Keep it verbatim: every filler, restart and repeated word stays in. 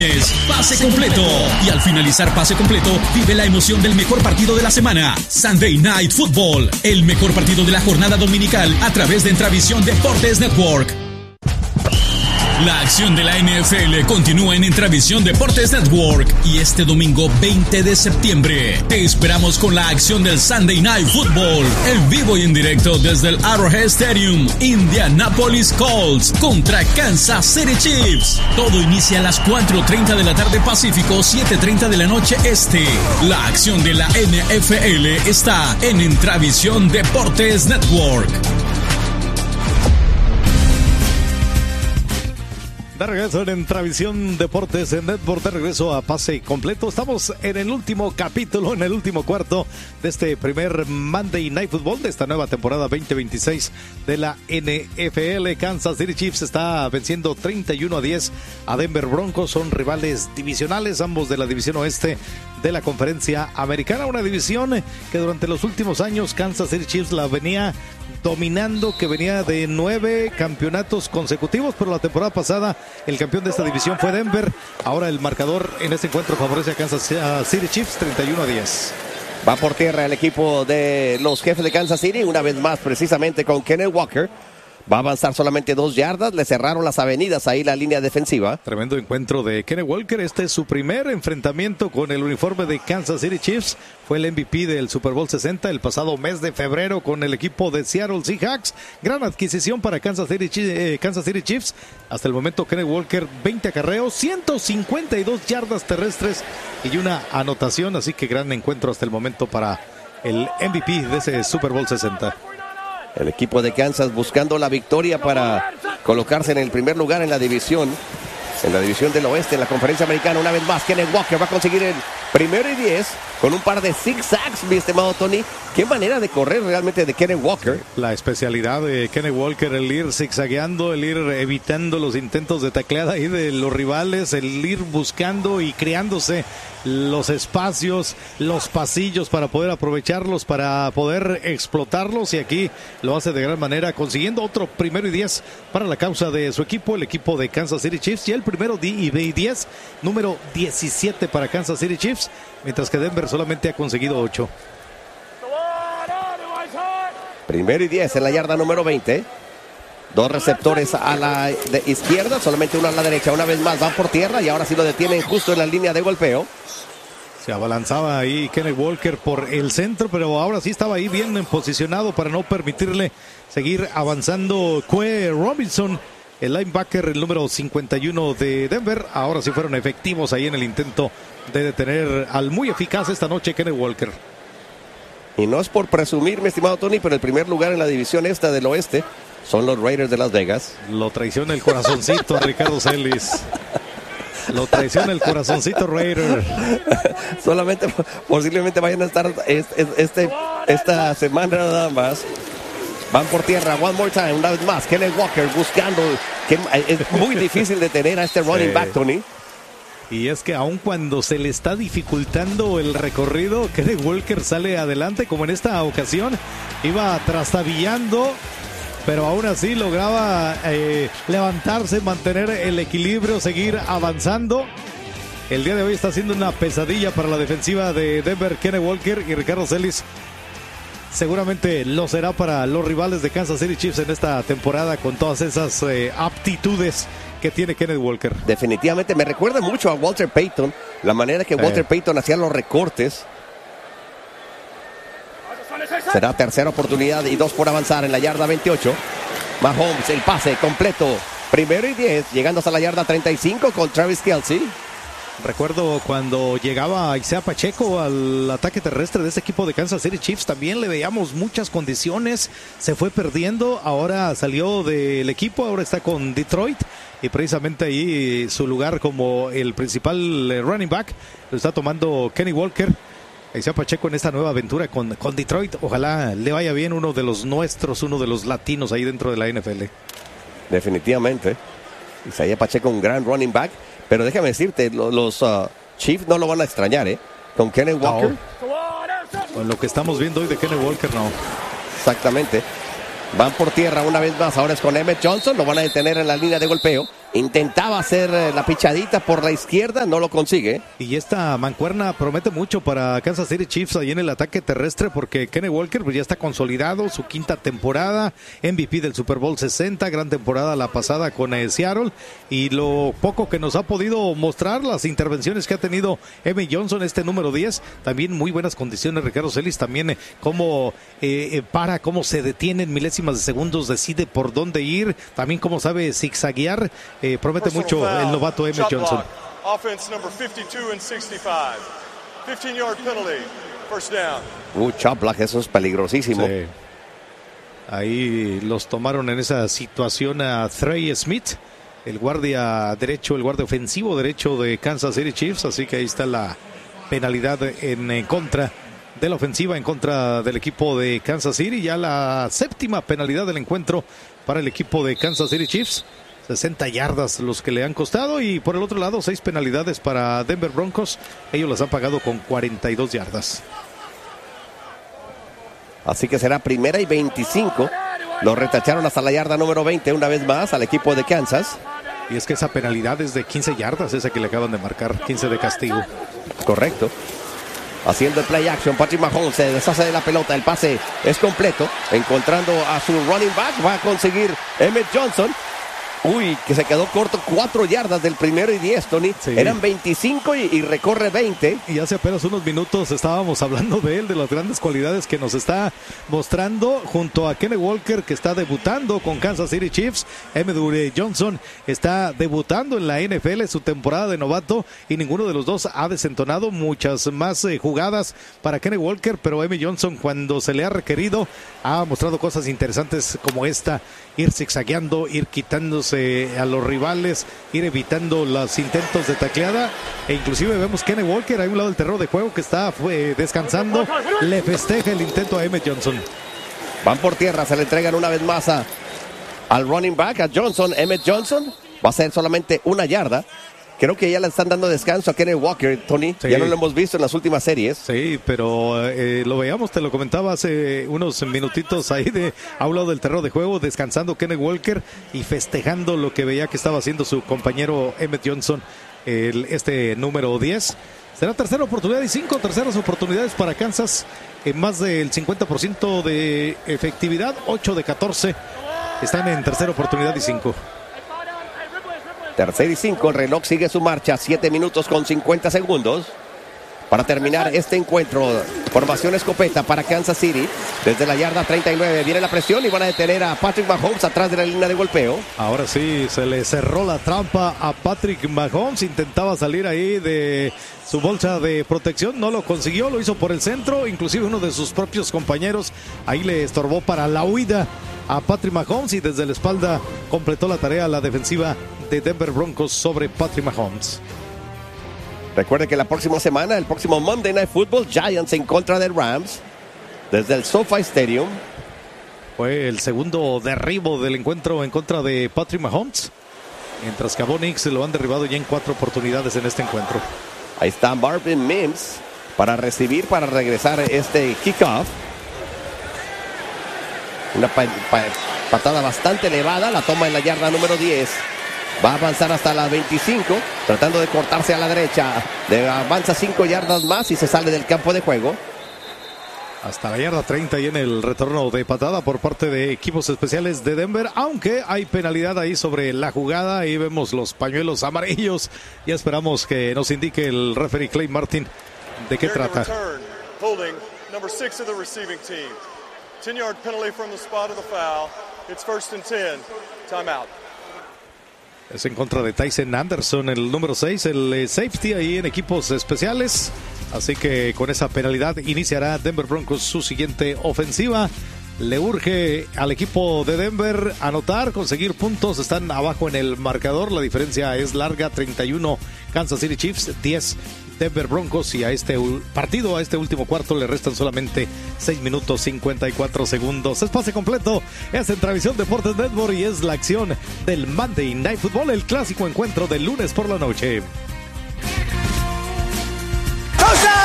Pase completo. Y al finalizar pase completo, vive la emoción del mejor partido de la semana. Sunday Night Football, el mejor partido de la jornada dominical a través de Entravisión Deportes Network. La acción de la N F L continúa en Entravisión Deportes Network y este domingo veinte de septiembre te esperamos con la acción del Sunday Night Football en vivo y en directo desde el Arrowhead Stadium. Indianapolis Colts contra Kansas City Chiefs. Todo inicia a las cuatro treinta de la tarde Pacífico, siete treinta de la noche Este. La acción de la N F L está en Entravisión Deportes Network. De regreso en Entravisión Deportes en Network, de regreso a pase completo. Estamos en el último capítulo, en el último cuarto de este primer Monday Night Football de esta nueva temporada veinte veintiséis de la N F L. Kansas City Chiefs está venciendo treinta y uno a diez a Denver Broncos. Son rivales divisionales, ambos de la división oeste de la Conferencia Americana. Una división que durante los últimos años Kansas City Chiefs la venía dominando, que venía de nueve campeonatos consecutivos, pero la temporada pasada el campeón de esta división fue Denver. Ahora el marcador en este encuentro favorece a Kansas City Chiefs treinta y uno a diez. Va por tierra el equipo de los jefes de Kansas City, una vez más precisamente con Kenneth Walker. Va a avanzar solamente dos yardas, le cerraron las avenidas ahí la línea defensiva. Tremendo encuentro de Kenneth Walker, este es su primer enfrentamiento con el uniforme de Kansas City Chiefs. Fue el M V P del Super Bowl sesenta el pasado mes de febrero con el equipo de Seattle Seahawks. Gran adquisición para Kansas City, eh, Kansas City Chiefs. Hasta el momento Kenneth Walker, veinte acarreos, ciento cincuenta y dos yardas terrestres y una anotación, así que gran encuentro hasta el momento para el M V P de ese Super Bowl sesenta. El equipo de Kansas buscando la victoria para colocarse en el primer lugar en la división, en la división del oeste, en la conferencia americana. Una vez más, Kenneth Walker va a conseguir el primero y diez con un par de zigzags, mi estimado Tony. Qué manera de correr realmente de Kenneth Walker. La especialidad de Kenneth Walker, el ir zigzagueando, el ir evitando los intentos de tacleada ahí de los rivales, el ir buscando y creándose los espacios, los pasillos para poder aprovecharlos, para poder explotarlos, y aquí lo hace de gran manera, consiguiendo otro primero y diez para la causa de su equipo, el equipo de Kansas City Chiefs, y el primero y diez, número diecisiete para Kansas City Chiefs, mientras que Denver solamente ha conseguido ocho. Primero y diez en la yarda número veinte. Dos receptores a la de izquierda, solamente uno a la derecha. Una vez más van por tierra y ahora sí lo detienen justo en la línea de golpeo. Se abalanzaba ahí Kenneth Walker por el centro, pero ahora sí estaba ahí bien posicionado para no permitirle seguir avanzando. Quay Robinson, el linebacker, el número cincuenta y uno de Denver. Ahora sí fueron efectivos ahí en el intento de detener al muy eficaz esta noche Kenneth Walker. Y no es por presumir, mi estimado Tony, pero el primer lugar en la división esta del oeste son los Raiders de Las Vegas. Lo traiciona el corazoncito a Ricardo Celis. Lo traiciona el corazoncito Raider. Solamente posiblemente vayan a estar este, este, esta semana nada más. Van por tierra, one more time, una vez más. Kenneth Walker buscando. Que es muy difícil detener a este running sí. back, Tony. Y es que aun cuando se le está dificultando el recorrido, Kenneth Walker sale adelante, como en esta ocasión. Iba trastabillando, pero aún así lograba eh, levantarse, mantener el equilibrio, seguir avanzando. El día de hoy está siendo una pesadilla para la defensiva de Denver, Kenneth Walker, y Ricardo Celis seguramente lo será para los rivales de Kansas City Chiefs en esta temporada, con todas esas eh, aptitudes que tiene Kenneth Walker. Definitivamente me recuerda mucho a Walter Payton, la manera que Walter eh. Payton hacía los recortes. Será tercera oportunidad y dos por avanzar en la yarda veintiocho. Mahomes, el pase completo. Primero y diez, llegando hasta la yarda treinta y cinco con Travis Kelce. Recuerdo cuando llegaba Isaiah Pacheco al ataque terrestre de este equipo de Kansas City Chiefs, también le veíamos muchas condiciones, se fue perdiendo, ahora salió del equipo, ahora está con Detroit, y precisamente ahí su lugar como el principal running back lo está tomando Kenny Walker. Isaiah Pacheco en esta nueva aventura con, con Detroit, ojalá le vaya bien, uno de los nuestros, uno de los latinos ahí dentro de la N F L. Definitivamente, Isaiah Pacheco un gran running back. Pero déjame decirte, los, los uh, Chiefs no lo van a extrañar, ¿eh? Con Kenneth Walker. No. Con lo que estamos viendo hoy de Kenneth Walker, no. Exactamente. Van por tierra una vez más. Ahora es con Emmett Johnson. Lo van a detener en la línea de golpeo. Intentaba hacer la pichadita por la izquierda, no lo consigue. Y esta mancuerna promete mucho para Kansas City Chiefs ahí en el ataque terrestre, porque Kenny Walker pues ya está consolidado, su quinta temporada, M V P del Super Bowl sesenta, gran temporada la pasada con eh, Seattle, y lo poco que nos ha podido mostrar, las intervenciones que ha tenido Emmett Johnson, este número diez, también muy buenas condiciones, Ricardo Celis, también eh, cómo eh, eh, para, cómo se detiene en milésimas de segundos, decide por dónde ir, también cómo sabe zigzaguear. Eh, promete mucho el novato Emmett Johnson. Offense number fifty-two and sixty-five. fifteen yard penalty. First down. Uh, chop block, eso es peligrosísimo. Sí. Ahí los tomaron en esa situación a Trey Smith, el guardia derecho, el guardia ofensivo derecho de Kansas City Chiefs, así que ahí está la penalidad en, en contra de la ofensiva, en contra del equipo de Kansas City, ya la séptima penalidad del encuentro para el equipo de Kansas City Chiefs. sesenta yardas los que le han costado, y por el otro lado seis penalidades para Denver Broncos, ellos las han pagado con cuarenta y dos yardas. Así que será primera y veinticinco. Lo retacharon hasta la yarda número veinte una vez más al equipo de Kansas. Y es que esa penalidad es de quince yardas, esa que le acaban de marcar, quince de castigo. Correcto. Haciendo el play action, Patrick Mahomes se deshace de la pelota, el pase es completo, encontrando a su running back, va a conseguir Emmett Johnson. Uy, que se quedó corto, cuatro yardas del primero y diez, Tony. Sí. Eran veinticinco y, y recorre veinte. Y hace apenas unos minutos estábamos hablando de él, de las grandes cualidades que nos está mostrando junto a Kenny Walker, que está debutando con Kansas City Chiefs. Emmett Johnson está debutando en la N F L, su temporada de novato, y ninguno de los dos ha desentonado. Muchas más eh, jugadas para Kenny Walker, pero Emmett Johnson, cuando se le ha requerido, ha mostrado cosas interesantes como esta, ir zigzagueando, ir quitándose a los rivales, ir evitando los intentos de tacleada, e inclusive vemos Kenny Walker a un lado del terreno de juego que está fue, descansando, le festeja el intento a Emmett Johnson. Van por tierra, se le entregan una vez más a, al running back, a Johnson. Emmett Johnson va a ser solamente una yarda. Creo que ya le están dando descanso a Kenny Walker, Tony. Sí. Ya no lo hemos visto en las últimas series. Sí, pero eh, lo veíamos, te lo comentaba hace unos minutitos ahí de a un lado del terreno de juego, descansando Kenny Walker y festejando lo que veía que estaba haciendo su compañero Emmett Johnson, el, este número diez. Será tercera oportunidad y cinco terceras oportunidades para Kansas, en más del cincuenta por ciento de efectividad, ocho de catorce están en tercera oportunidad y cinco. Tercer y cinco, el reloj sigue su marcha, siete minutos con cincuenta segundos para terminar este encuentro. Formación escopeta para Kansas City, desde la yarda treinta y nueve, viene la presión y van a detener a Patrick Mahomes atrás de la línea de golpeo. Ahora sí, se le cerró la trampa a Patrick Mahomes, intentaba salir ahí de su bolsa de protección, no lo consiguió, lo hizo por el centro, inclusive uno de sus propios compañeros ahí le estorbó para la huida a Patrick Mahomes, y desde la espalda completó la tarea la defensiva de Denver Broncos sobre Patrick Mahomes. Recuerde que la próxima semana, el próximo Monday Night Football, Giants en contra de Rams, desde el SoFi Stadium. Fue el segundo derribo del encuentro en contra de Patrick Mahomes, mientras que a Bo Nix lo han derribado ya en cuatro oportunidades en este encuentro. Ahí está Marvin Mims para recibir, para regresar este kickoff. Una pa pa patada bastante elevada, la toma en la yarda número diez. Va a avanzar hasta la veinticinco, tratando de cortarse a la derecha. Le avanza cinco yardas más y se sale del campo de juego. Hasta la yarda treinta y en el retorno de patada por parte de equipos especiales de Denver, aunque hay penalidad ahí sobre la jugada. Ahí vemos los pañuelos amarillos. Ya esperamos que nos indique el referee Clay Martin de qué trata. ten yard penalty from the spot of the foul. It's first and ten. Timeout. Es en contra de Tyson Anderson, el número seis, el eh, safety ahí en equipos especiales. Así que con esa penalidad iniciará Denver Broncos su siguiente ofensiva. Le urge al equipo de Denver anotar, conseguir puntos. Están abajo en el marcador. La diferencia es larga, treinta y uno Kansas City Chiefs, diez Denver Broncos, y a este partido, a este último cuarto, le restan solamente seis minutos cincuenta y cuatro segundos. Es pase completo, es en Transmisión Deportes Network y es la acción del Monday Night Football, el clásico encuentro del lunes por la noche.